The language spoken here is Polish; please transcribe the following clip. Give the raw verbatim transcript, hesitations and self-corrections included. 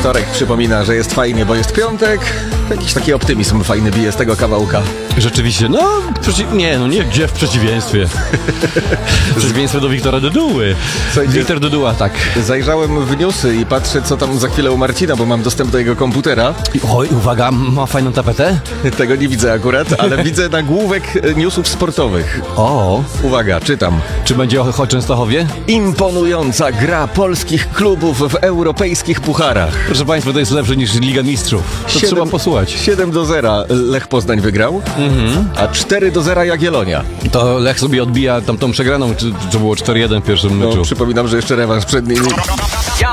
Wtorek przypomina, że jest fajnie, bo jest piątek. Jakiś taki optymizm fajny bije z tego kawałka. Rzeczywiście, no, przeci... nie, no nie, gdzie w przeciwieństwie. W przeciwieństwie do Wiktora Duduły. Słuchajcie, Wiktor Duduła, tak. Zajrzałem w newsy i patrzę, co tam za chwilę u Marcina, bo mam dostęp do jego komputera. Oj, uwaga, ma fajną tapetę? Tego nie widzę akurat, ale widzę nagłówek newsów sportowych. O, Uwaga, czytam. czy będzie o Częstochowie? Imponująca gra polskich klubów w europejskich pucharach. Proszę Państwa, to jest lepsze niż Liga Mistrzów. To Siedem- trzeba posłuchać. siedem do zera Lech Poznań wygrał, a cztery do zera Jagiellonia. To Lech sobie odbija tam tą przegraną, czy, czy było cztery jeden w pierwszym No, meczu. przypominam, że jeszcze rewanż przed nimi.